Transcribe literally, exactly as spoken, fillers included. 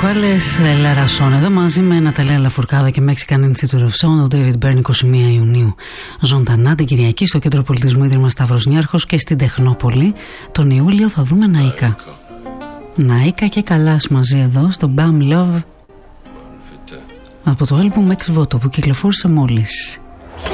Κουάλες Λαρασόν εδώ μαζί με Ναταλία Λαφουρκάδα και Mexican Institute of Sound. Ο David Byrne είκοσι μία Ιουνίου ζωντανά την Κυριακή στο Κέντρο Πολιτισμού Ίδρυμα Σταύρος Νιάρχος και στην Τεχνόπολη. Τον Ιούλιο θα δούμε Ναΐκα. Ναΐκα και Καλάς μαζί εδώ στο Bam Love από το άλμπουμ Ex Voto που κυκλοφόρησε μόλις.